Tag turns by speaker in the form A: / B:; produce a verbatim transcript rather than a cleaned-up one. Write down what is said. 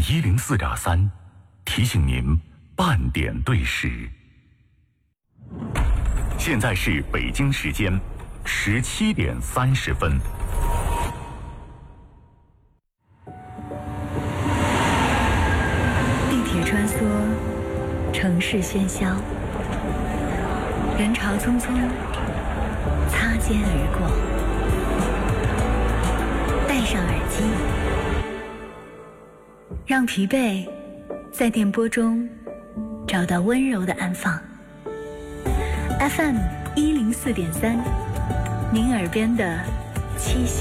A: 一零四点三，提醒您半点对时。现在是北京时间十七点三十分。
B: 地铁穿梭，城市喧嚣，人潮匆匆，擦肩而过。戴上耳机，让疲惫在电波中找到温柔的安放。F M 一零四点三，您耳边的七夕。